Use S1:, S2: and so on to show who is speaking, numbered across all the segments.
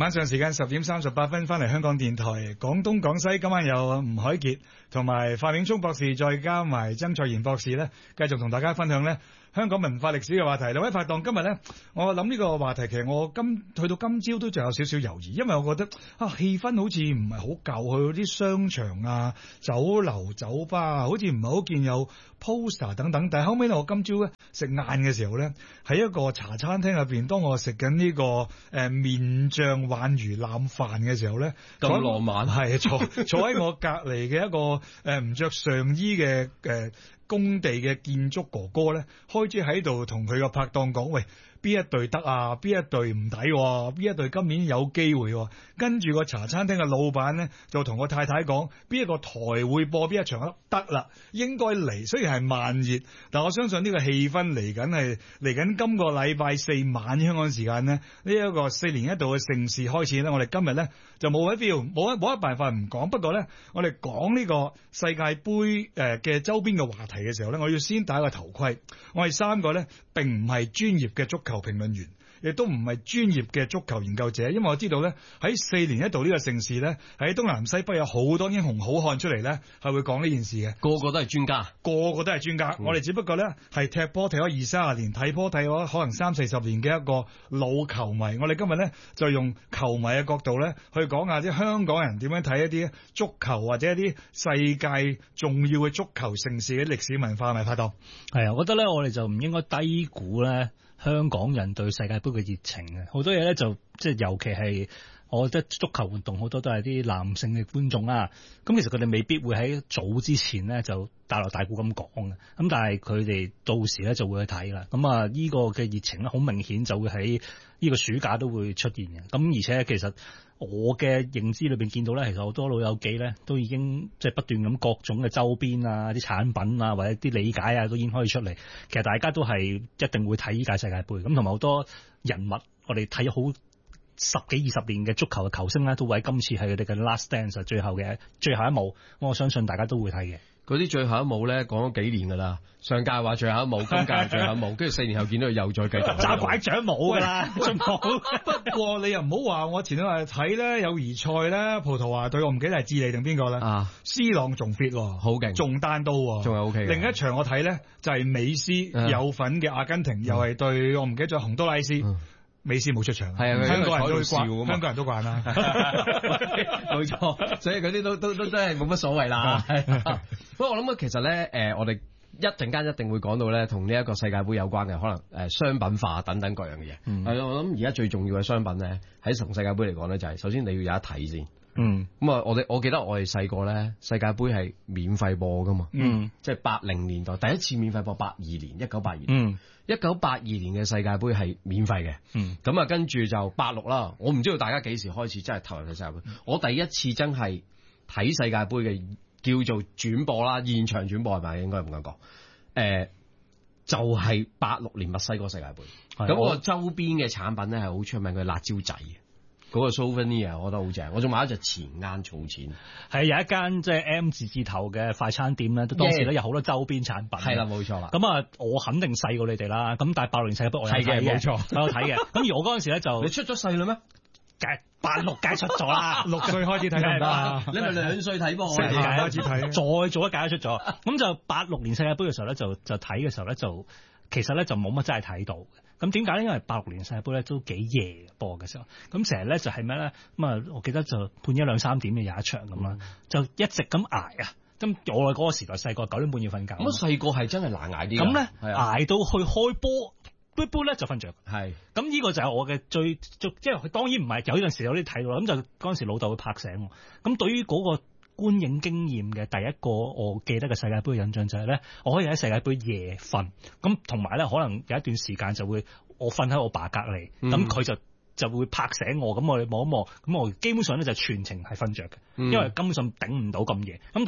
S1: 晚上時間10:38翻嚟香港電台廣東廣西，今晚有吳海傑同埋范永聰博士，再加埋曾卓賢博士咧，繼續同大家分享咧香港文化歷史嘅話題。兩位拍檔，今日咧我諗呢個話題，其實我去到今朝都仲有少少猶豫，因為我覺得氣氛好似唔係好夠，去嗰啲商場啊、酒樓、酒吧啊，好似唔係好見有 poster 等等。但係後尾我今朝咧食晏嘅時候咧，喺一個茶餐廳入邊，當我食緊呢個麵醬鯇魚腩飯嘅時候咧，
S2: 咁浪漫
S1: 係坐喺我隔離嘅一個唔着上衣嘅工地嘅建築哥哥咧，開始喺度同佢個拍檔講：喂，邊一隊得啊？邊一隊唔抵？邊一隊今年有機會？跟住個茶餐廳嘅老闆咧，就同我太太講：邊一個台會播邊一場得啦，應該嚟。雖然係慢熱，但我相信呢個氣氛嚟緊今個禮拜四晚香港時間呢，呢一個4年一度嘅盛事開始咧。我哋今日咧就冇乜辦法唔講。不過咧，我哋講呢個世界盃嘅周邊嘅話題嘅時候咧，我要先戴個頭盔。我哋三個咧並唔係專業嘅足球評論員，亦都唔係專業嘅足球研究者，因為我知道咧喺4年一度呢個盛事咧，喺東南西北有好多英雄好漢出嚟咧，係會講呢件事嘅，
S2: 個個都係專家，
S1: 個個都係專家。我哋只不過咧係踢波踢咗20-30年，睇波睇咗可能30-40年嘅一個老球迷。我哋今日咧就用球迷嘅角度咧去講下啲香港人點樣睇一啲足球或者一啲世界重要嘅足球盛事嘅歷史文化，係咪拍檔？
S3: 係啊，我覺得咧我哋就唔應該低估咧香港人對世界盃嘅熱情嘅，好多嘢咧就即係尤其係我覺得足球活動好多都係啲男性嘅觀眾啊，咁其實佢哋未必會喺早之前咧就大鑼大鼓咁講嘅，咁但係佢哋到時咧就會去睇啦，咁啊呢個嘅熱情咧好明顯就會喺呢個暑假都會出現嘅，咁而且其實我嘅認知裏邊見到咧，其實好多老友記咧都已經即係不斷咁各種嘅周邊啊、啲產品啊或者啲理解啊都已經可以出嚟。其實大家都係一定會睇呢屆世界盃，咁同埋好多人物，我哋睇好10幾20年嘅足球嘅球星咧，都會喺今次係佢哋嘅 last dance 最後一幕，我相信大家都會睇嘅。
S2: 嗰啲最後一幕咧講咗幾年噶啦，上屆話最後一幕，今屆最後一幕，跟住4年後見到佢又再繼續
S3: 揸拐杖冇噶啦，仲冇。
S1: 不過你又唔好話我前兩日睇咧友誼賽咧，葡萄牙隊我唔記得係智利定邊個啦，C 朗仲 fit
S2: 好勁，
S1: 仲單刀，
S2: 仲係 OK。
S1: 另一場我睇咧就係美斯有份嘅阿根廷，又係對我唔記得咗洪都拉斯。美斯冇出場，
S2: 係啊，
S1: 香港人都
S2: 笑啊嘛，
S1: 香港人都慣啦，
S2: 冇錯，所以嗰啲都真係冇乜所謂啦。不過我諗其實咧，我哋一陣間一定會講到咧，同呢一個世界盃有關嘅，可能商品化等等各樣嘅嘢。我諗而家最重要嘅商品咧，喺同世界盃嚟講咧，就係首先你要有得睇先。咁啊，我記得我哋細個咧，世界盃係免費播噶嘛。即係80年代第一次免費播，82年1982年。1982年嘅世界盃係免費嘅。咁啊，跟住就86啦。我唔知道大家幾時開始真係投入睇世界盃。我第一次真係睇世界盃嘅叫做轉播啦，現場轉播係咪應該咁樣講？就係86年墨西哥世界盃。咁個周邊嘅產品咧係好出名嘅辣椒仔。嗰個 souvenir 我覺得好正，我仲買一隻錢罌儲錢。係
S3: 有一間即係 M 字頭嘅快餐店咧，當時咧有好多周邊產品。
S2: 係啦，冇錯啦。
S3: 咁啊，我肯定細過你哋啦。咁但係86年世界盃我有睇嘅，
S2: 冇錯，
S3: 我有睇嘅。咁而我嗰陣時咧就
S2: 你出咗世啦咩
S3: ？86屆出咗啦
S1: ，6歲開始睇得唔得？
S2: 你咪2歲睇波
S1: ，4屆開始睇，
S3: 再做一屆都出咗。咁就86年世界盃嘅時候咧，就睇嘅時候咧，就其實咧就冇乜真係睇到嘅。咁點解咧？因為86年世界盃咧都幾夜播嘅時候，咁成日咧就係咩咧？咁啊，我記得就半夜2-3點嘅有一場咁啦，就一直咁捱啊！咁我哋嗰個時代細個9點半要瞓覺，
S2: 咁細個係真係難捱啲。
S3: 咁咧捱到去開波，杯咧就瞓着。
S2: 係。咁
S3: 呢個就係我嘅最即係佢當然唔係有陣時有啲睇到啦。咁就嗰陣時老豆會拍醒我。咁對於嗰個觀影經驗嘅第一個我記得嘅世界盃印象就係咧，我可以喺世界盃夜瞓，咁同埋咧可能有一段時間就會我瞓喺我爸隔離，咁佢就會拍醒我，咁我哋望一望，咁我基本上咧就全程係瞓着嘅，因為根本上頂唔到咁夜。咁但係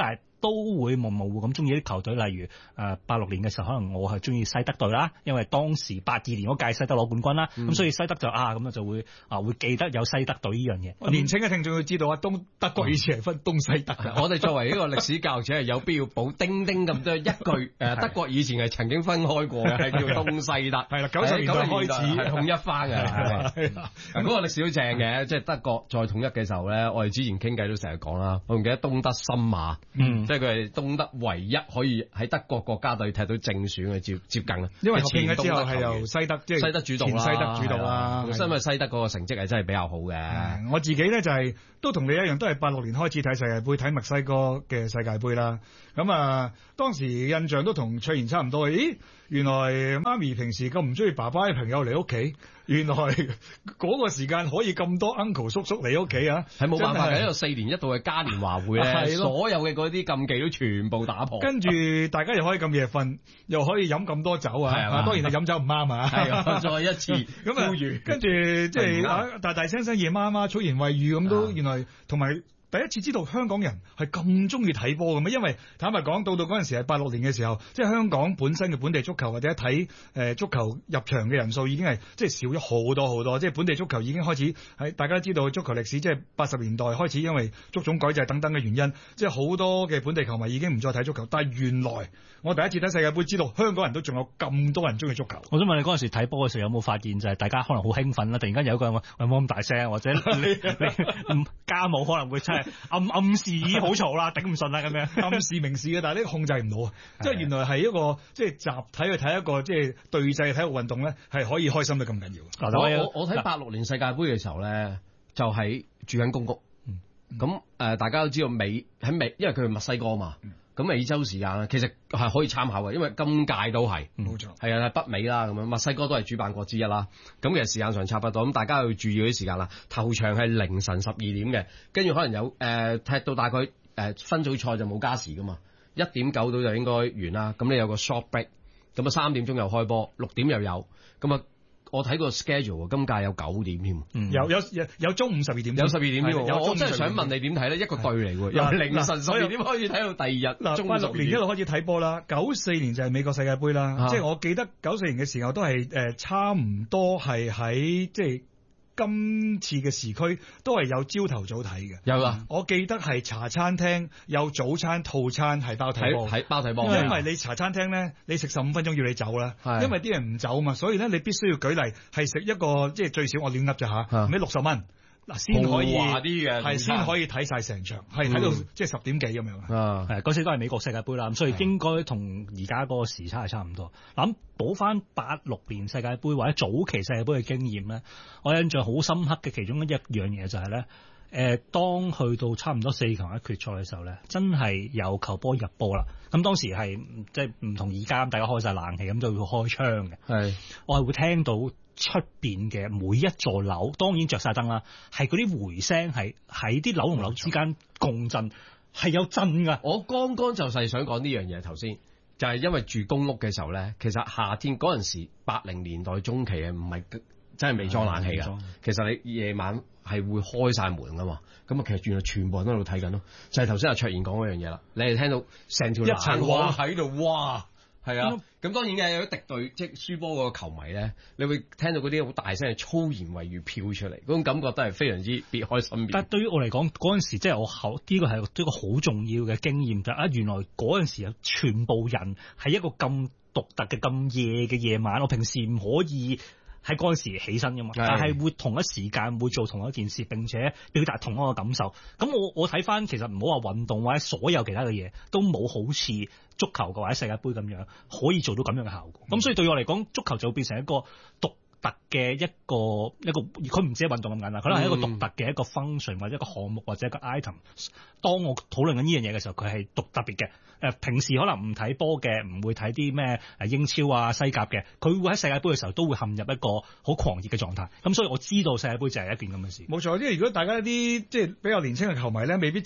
S3: 都會模模糊咁中意啲球隊，例如86年嘅時候，可能我係中意西德隊啦，因為當時82年嗰屆西德攞冠軍啦，咁所以西德就咁就會記得有西德隊呢樣嘢。
S1: 年輕嘅聽眾要知道德國以前係分東西德嘅。
S2: 我哋作為一個歷史教育者係有必要補丁丁咁多一句德國以前係曾經分開過嘅，係叫東西德。
S1: 係啦，90年代開始
S2: 係統一翻嘅。嗰個歷史都正嘅，即係德國再統一嘅時候咧，我哋之前傾偈都成日講啦。我仲記得東德森馬，即係佢係東德唯一可以喺德國國家隊踢到正選嘅接近啦。
S1: 因為前嘅之後係由西德即係
S2: 西德主導啦，
S1: 西德主導啦。
S2: 因為西德嗰個成績係真係比較好嘅。
S1: 我自己咧就係都同你一樣，都係86年開始睇世界盃，睇墨西哥嘅世界盃啦。咁當時印象都同翠賢差唔多。咦，原來媽咪平時咁唔中意爸爸嘅朋友嚟屋企，原來嗰個時間可以咁多 uncle 叔叔嚟屋企啊！
S2: 係冇辦法嘅，一個4年一度嘅嘉年華會咧，所有嘅嗰啲禁忌都全部打破。
S1: 跟住大家又可以咁夜瞓，又可以飲咁多酒啊！當然係飲酒唔啱啊！
S2: 係再一次
S1: 咁跟住即係大大聲聲夜媽媽粗言穢語咁都原來同埋。第一次知道香港人係咁中意睇波嘅咩？因為坦白講，到嗰陣時係86年嘅時候，即係香港本身嘅本地足球或者睇足球入場嘅人數已經係即係少咗好多好多。即係本地足球已經開始喺大家都知道足球歷史，即係80年代開始，因為足總改制等等嘅原因，即係好多嘅本地球迷已經唔再睇足球。但係原來我第一次睇世界盃，知道香港人都仲有咁多人中意足球。
S3: 我想問你嗰陣時睇波嘅時候有冇發現就係大家可能好興奮啦，突然間有一個人話喂，冇咁大聲，或者你家務可能會真係暗示已經好嘈啦，頂唔順啦咁樣，
S1: 暗示明示嘅，但係呢個控制唔到啊！即係原來係一個即係集體去睇一個即係對制體育運動咧，係可以開心到咁緊要。
S2: 我睇86年世界盃嘅時候咧，就喺住緊公屋。咁大家都知道因為佢係墨西哥嘛。咁美洲時間其實係可以參考嘅，因為今屆都係
S1: 冇錯，
S2: 係啊，北美啦咁樣，墨西哥都係主辦國之一啦。咁其實時間上差不多，咁大家要注意嗰啲時間啦。頭場係凌晨12點嘅，跟住可能有踢到大概分組賽就冇加時噶嘛，1點9到就應該完啦。咁你有個 short break，咁3點鐘又開波，6點又有，咁我睇個 schedule， 今屆有9點添，
S1: 有中午12點，
S2: 有12點添。我真係想問你點睇咧？一個隊嚟喎，由凌晨12點開始睇到第二日。
S1: 86年一路開始睇波啦，94年就係美國世界盃啦。即係我記得94年嘅時候都係差唔多係喺即係今次嘅時區都係有朝頭早睇嘅。有啊，我記得係茶餐廳有早餐套餐係包睇波，
S2: 包睇波。
S1: 因為你茶餐廳咧，你食15分鐘要你走啦，因為啲人唔走嘛，所以咧你必須要舉例係食一個即係最少我亂噏啫嚇，咩60蚊。嗱，先可以係先可以睇晒成場，係睇到即係10點幾咁樣。
S3: 係嗰時都係美國世界盃啦，咁所以應該同而家嗰個時差係差唔多。嗱，補翻86年世界盃或者早期世界盃嘅經驗咧，我印象好深刻嘅其中一樣嘢就係咧，當去到差唔多4強一決賽嘅時候咧，真係有球波入波啦。咁當時係即係唔同而家咁，大家開晒冷氣咁就會開窗嘅。係，我係會聽到出邊嘅每一座樓，當然着晒燈啦，係嗰啲回聲係喺啲樓同樓之間共振，係有震噶。
S2: 我剛剛就係想講呢樣嘢，頭先就係因為住公屋嘅時候咧，其實夏天嗰陣時80年代中期唔係真係未裝冷氣噶，其實你夜晚係會開晒門噶嘛，咁其實原來全部人都喺度睇緊咯，就係頭先阿卓賢講嗰樣嘢啦，你係聽到成條欄杆喺度，哇！係啊，咁當然嘅有啲敵對即係輸波個球迷咧，你會聽到嗰啲好大聲嘅粗言穢語飄出嚟，嗰種感覺都係非常之別開生面。
S3: 但係對於我嚟講，嗰陣時即係我呢個係一個好重要嘅經驗，就係原來嗰陣時有全部人係一個咁獨特嘅咁夜嘅夜晚，我平時唔可以喺嗰陣時起身噶嘛，但係會同一時間會做同一件事，並且表達同一個感受。咁我睇翻其實唔好話運動或者所有其他嘅嘢都冇好似足球嘅或者世界盃咁樣可以做到咁樣嘅效果。咁所以對我嚟講，足球就會變成一個獨特嘅一個，佢唔止係運動咁簡單，可能係一個獨特嘅一個 function 或者一個項目或者一個 item。當我討論緊呢樣嘢嘅時候，佢係獨特別嘅。平時可能唔睇波嘅，唔會睇啲咩英超啊、西甲嘅，佢會喺世界盃嘅時候都會陷入一個好狂熱嘅狀態。咁所以我知道世界盃就係一件咁嘅事。
S1: 冇錯，即係如果大家啲即係比較年輕嘅球迷咧，未必知道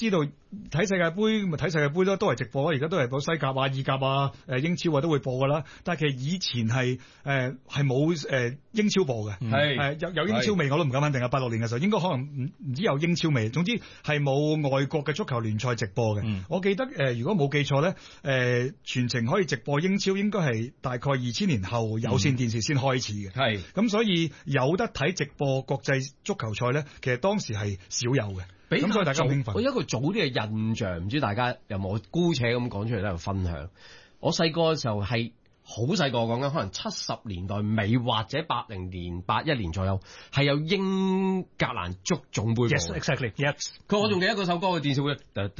S1: 睇世界盃咪睇世界盃咯，都係直播，而家都係播西甲啊、意甲啊、英超啊都會播噶啦。但係其實以前係冇英超播嘅，係有英超未我都唔敢肯定啊。86年嘅時候應該可能唔知有英超未，總之係冇外國嘅足球聯賽直播嘅。我記得如果冇記錯咧，全程可以直播英超應該係大概2000年後有線電視先開始嘅。係咁，所以有得睇直播國際足球賽咧，其實當時係少有嘅。咁所以大家好興奮。
S2: 我有一個早啲嘅印象，唔知大家有冇姑且咁講出嚟喺度分享。我細個嘅時候係好細個，講緊可能70年代尾或者80年、81年左右，係有英格蘭足總杯。
S3: Yes, exactly. Yes。
S2: 我仲記得嗰首歌嘅電視會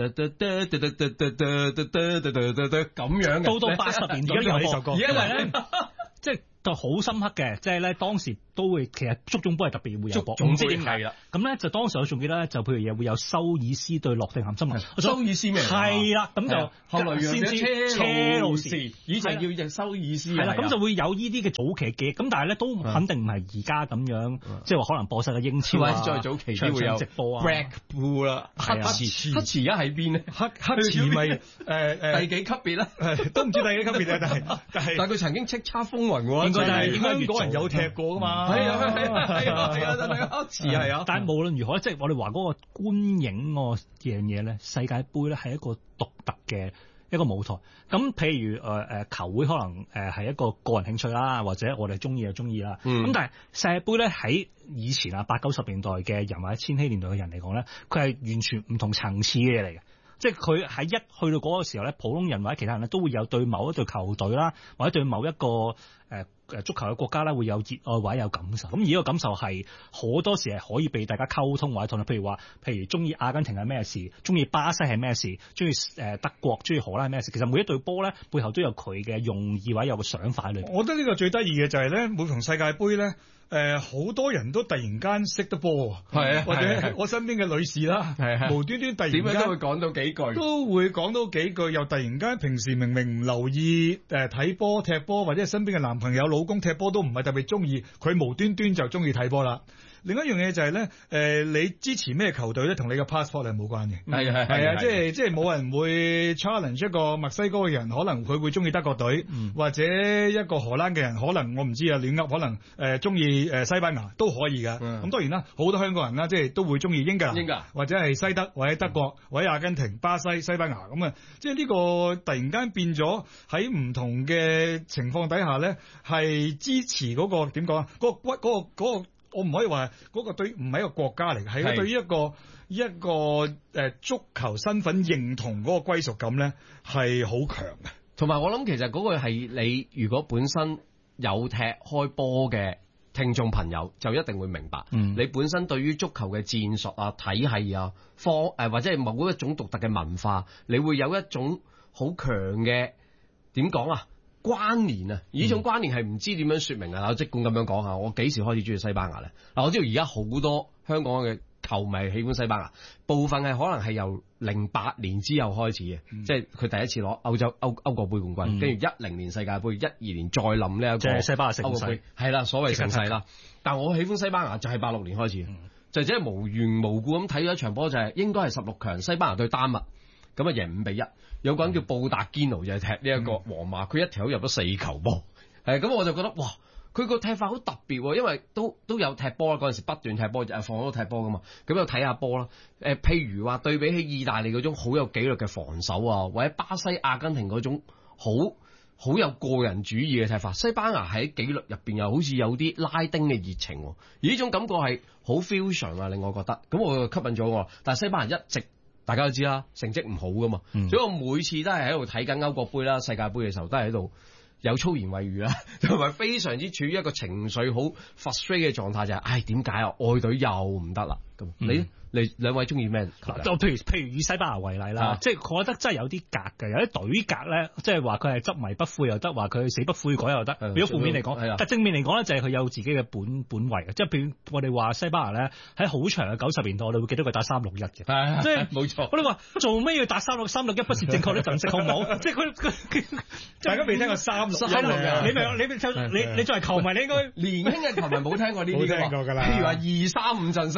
S2: 咁樣嘅。
S3: 到80年代都有呢首歌，因為咧即係。就好深刻嘅，即係咧當時都會其實足總杯係特別會有播，唔知點解啦。咁咧就當時我仲記得就譬如又會有修爾斯對諾定咸森林，
S2: 修爾斯咩？
S3: 係啦，咁就
S2: 後來先知車路士，以前叫隻修爾斯。
S3: 係啦，咁就會有呢啲嘅早期嘅，咁但係咧都肯定唔係而家咁樣，即係話可能播晒嘅英超啊，
S2: 再早期都會有
S3: 直播啊
S2: ，Blackpool 啦，黑池而家喺邊咧？
S1: 黑池咪
S2: 第幾級別咧？
S1: 都唔知第幾級別啊，但係
S2: 佢曾經叱咤風雲喎。
S1: 香港人有踢過噶嘛？係啊，黑池係啊。
S3: 但係無論如何，即係我哋話嗰個觀影嗰樣嘢咧，世界盃咧係一個獨特嘅一個舞台。咁譬如球會可能係一個個人興趣啦，或者我哋中意就中意啦。咁但係世界盃咧喺以前啊80、90年代嘅人或者千禧年代嘅人嚟講咧，佢係完全唔同層次嘅嘢嚟嘅。即係佢喺一去到嗰個時候咧，普通人或者其他人咧都會有對某一隊球隊啦，或者對某一個足球嘅國家啦，會有熱愛或者有感受。咁而呢個感受係好多時係可以被大家溝通或者討論。譬如中意阿根廷係咩事，中意巴西係咩事，中意德國、中意荷蘭係咩事。其實每一隊波咧背後都有佢嘅用意或者有個想法喺裏邊。
S1: 我覺得呢個最得意嘅就係咧，每逢世界盃咧。好多人都突然間識得波，係啊，或者我身邊嘅女士啦，無端端突然間
S2: 點樣都會講到幾句，
S1: 都會講到幾句，又突然間平時明明唔留意睇波踢波，或者身邊嘅男朋友老公踢波都唔係特別中意，佢無端端就中意睇波啦。另一樣嘢就係咧，你支持咩球隊咧，同你嘅 passport 係冇關嘅。係啊，即係冇人會 challenge 一個墨西哥嘅人，可能佢會中意德國隊，或者一個荷蘭嘅人，可能我唔知啊，亂噏，可能中意西班牙都可以㗎。咁當然啦，好多香港人啦，即係都會中意英格蘭，或者係西德，或者德國，或者阿根廷、巴西、西班牙咁啊。即係呢個突然間變咗喺唔同嘅情況底下咧，係支持嗰個點講啊？嗰個我唔可以話嗰個對唔係一個國家嚟嘅，係對於一個足球身份認同嗰個歸屬感咧係好強嘅。
S2: 同埋我諗其實嗰個係你如果本身有踢開波嘅聽眾朋友就一定會明白，你本身對於足球嘅戰術啊、體系啊、或者係某一種獨特嘅文化，你會有一種好強嘅點講啊？關聯啊！而呢種關聯係唔知點樣說明啊！我即管咁樣講下，我幾時開始中意西班牙咧？嗱，我知道而家好多香港嘅球迷喜歡西班牙，部分係可能係由08年之後開始嘅，即係佢第一次攞歐洲歐國杯冠軍，跟住10年世界盃，12年再臨呢一個
S3: 即係西班牙盛世，
S2: 係啦，所謂盛世啦。但我喜歡西班牙就係86年開始，就即係無緣無故咁睇咗一場波，就係應該係16強西班牙對丹麥。咁啊贏5-1，有個人叫布達堅奴就係踢呢一個皇馬，佢一條入咗4球波，咁我就覺得哇，佢個踢法好特別喎，因為都有踢波啦，嗰陣時不斷踢波，放咗踢波噶嘛，咁又睇下波啦。譬如話對比起意大利嗰種好有紀律嘅防守啊，或者巴西、阿根廷嗰種好有個人主義嘅踢法，西班牙喺紀律入邊又好似有啲拉丁嘅熱情，而呢種感覺係好 fusion 啊，令我覺得，咁我就吸引咗我。但係西班牙一直大家都知啦，成績唔好噶嘛，所以我每次都係喺度睇緊歐國杯啦、世界盃嘅時候，都係喺度有粗言穢語啦，同埋非常之處於一個情緒好 frustrate 嘅狀態，就係點解啊？愛隊又唔得啦，咁你兩位中意咩？
S3: 就譬如以西班牙為例啦，即係我覺得真係有啲格嘅，有啲隊格咧，即係話佢係執迷不悔又得，話佢死不悔改又得。如果負面嚟講，但正面嚟講咧，就係佢有自己嘅本位嘅。即係譬如我哋話西班牙咧，喺好長嘅90年代，我哋會記得佢打361嘅，即係冇錯。我哋話做咩要打361不是正確的陣式好唔好？即係佢
S1: 大家未聽過361，
S3: 你作為球迷，你應該
S2: 年輕嘅球迷冇聽過呢啲㗎嘛？
S1: 冇聽過㗎啦。
S2: 譬如話235陣式啊，得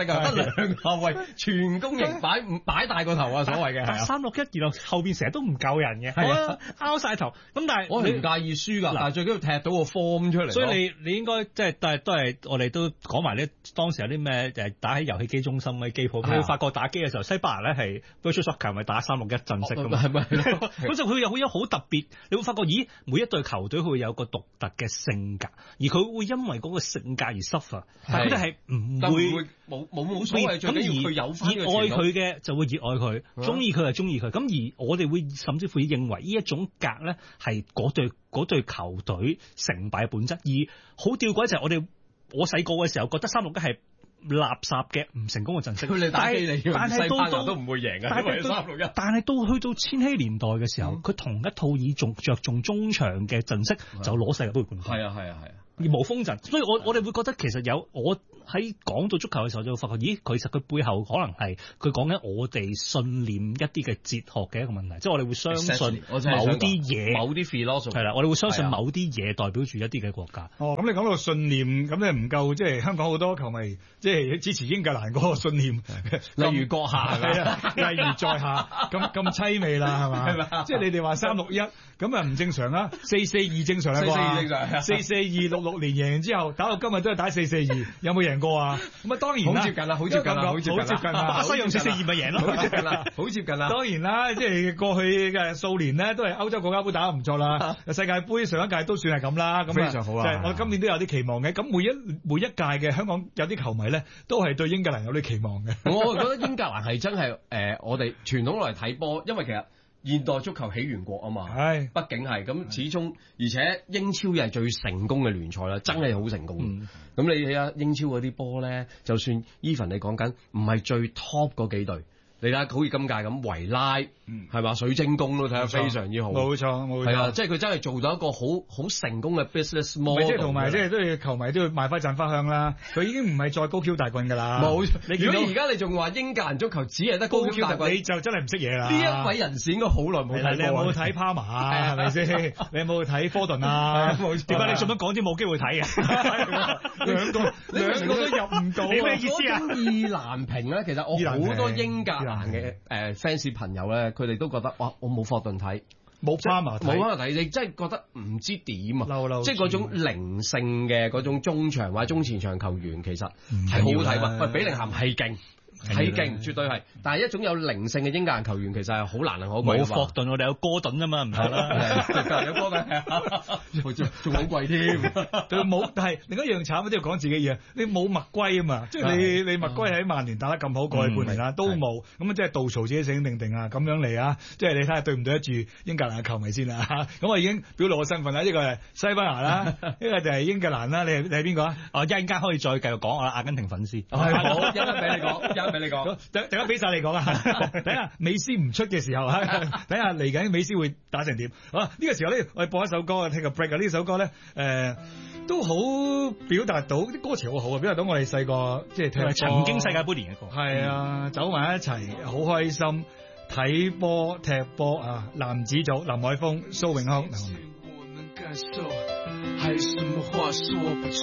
S2: 啊！喂，全攻型擺大個頭啊，所謂嘅係啊。
S3: 361，然後後邊成日都唔夠人嘅，
S2: 係啊，
S3: 拗晒頭。咁但係
S2: 我係唔介意輸㗎，但係最緊要踢到個 form 出嚟。
S3: 所以你應該即係都係我哋都講埋咧，當時有啲咩誒打喺遊戲機中心嘅機鋪，你會發覺打機嘅時候，西班牙咧係 Virtual Soccer 咪打361陣式㗎嘛，
S2: 係咪？
S3: 咁就佢有好特別，你會發覺咦，每一隊球隊佢會有個獨特嘅性格，而佢會因為嗰個性格而 suffer，但係佢哋係唔會
S2: 冇所謂，最緊要佢有翻
S3: 熱愛佢嘅就會熱愛佢，中意佢就中意佢。咁而我哋會甚至乎認為呢一種格咧係嗰隊球隊成敗嘅本質。而好吊詭就係我細個嘅時候覺得361係垃圾嘅唔成功嘅陣式，但係都唔會贏嘅。但係到去到千禧年代嘅時候，佢同一套以着重中場嘅陣式就攞世界盃冠軍。
S2: 係啊。
S3: 而無鋒陣，所以我哋會覺得其實我喺講到足球嘅時候就會發覺，咦，其實佢背後可能係佢講緊我哋信念一啲嘅哲學嘅一個問題，即係我哋會相信某啲嘢，
S2: 某啲 philosophy
S3: 係啦，我哋會相信某啲嘢代表住一啲嘅國家。
S1: 哦，咁你講到信念，咁你唔夠，即係香港好多球迷即係支持英格蘭嗰個信念，
S2: 例如閣下
S1: 係啊，例如在下咁凄美啦，係嘛？
S2: 係嘛？
S1: 即係你哋話361咁啊唔正常啦，442正常啦啩，44266年贏完之後打到今日都係打442，有冇贏過啊？咁啊當然啦，
S2: 好接近啦，好接近啦，
S3: 巴西用442咪贏咯，
S2: 好接近啦，好接近啦。
S1: 當然啦，即係過去嘅數年咧，都係歐洲國家杯打得唔錯啦，世界盃上一屆都算係咁啦，咁
S2: 非常好啊。
S1: 就係我今年都有啲期望嘅。咁每一屆嘅香港有啲球迷咧，都係對英格蘭有啲期望嘅。
S2: 我覺得英格蘭係真係我哋傳統嚟睇波，因為其實現代足球起源國啊嘛，係，畢竟係咁，始終而且英超又係最成功嘅聯賽啦，真係好成功。咁你睇下英超嗰啲波咧，就算 even 你講緊唔係最 top 嗰幾隊。你睇下好似今屆咁維拉，係嘛，水晶宮都睇得非常之好，
S1: 冇錯，
S2: 係啊，即係佢真係做到一個好成功嘅 business model。
S1: 即係同埋即係都要球迷都要賣翻陣花香啦。佢已經唔係再高 Q 大棍㗎啦。
S2: 冇，如果而家你仲話英格蘭足球只係得高 Q 大棍，
S1: 你就真係唔識嘢啦。
S2: 呢一位人士應該好耐冇睇過。
S1: 你有冇睇帕馬係咪先？你有冇睇科頓啊？點解你做乜講啲冇機會睇嘅？兩個都入唔到。你咩意思啊？
S2: 意難平咧，其實我好多英格嘅fans 朋友咧，佢哋都覺得哇，我冇霍頓睇，
S1: 冇巴馬
S2: 睇，你真係覺得唔知點啊！即係嗰種靈性嘅嗰種中場或者中前場球員，其實係好好睇喎。喂，比寧咸係勁。係勁，絕對係。但係一種有靈性嘅英格蘭球員，其實係好難能可貴。
S3: 冇霍頓，我哋有哥頓啊嘛，唔同啦。
S2: 有哥頓，仲好貴添。
S1: 冇，但係另一樣慘都要講自己嘢。你冇麥圭啊嘛，即係你麥圭喺曼聯打得咁好，過去半年啦都冇。咁即係杜曹自己醒定定啊，咁樣嚟啊！即係你睇下對唔對得住英格蘭嘅球迷先啦。咁我已經表露我身份啦，呢個係西班牙啦，呢個就係英格蘭啦。你係邊個啊？
S3: 一陣間可以再繼續講我阿根廷粉絲。
S2: 係好，一陣間俾你講。俾你講，
S1: 等下俾晒你講啊！等下美斯唔出嘅時候，等下嚟緊美斯會打成點？好啦，呢個時候咧，我哋播一首歌，take a break 啊！呢首歌咧，都好表達到啲歌詞好好啊，表達到我哋細個即係聽
S3: 曾經世界盃年嘅歌。係
S1: 啊，走埋一齊，好開心，睇波踢波啊！男子組林海峰、蘇永康。